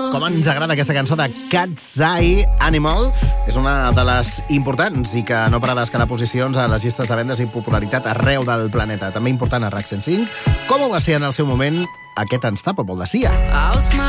Com ens agrada aquesta cançó de Cat's Eye Animal. És una de les importants i que no para d'escalar posicions a les llistes de vendes i popularitat arreu del planeta. També important a RAC 105. Com ho va ser en el seu moment aquest Unstoppable de Sia.